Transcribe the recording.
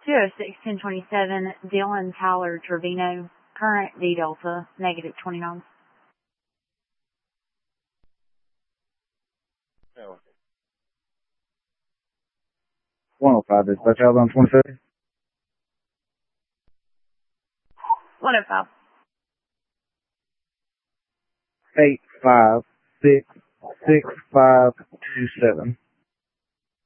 206-1027, Dylan Tyler Trevino, current D Delta, negative 29. Oh, okay. 105, dispatch outbound 27. 105. 8566527.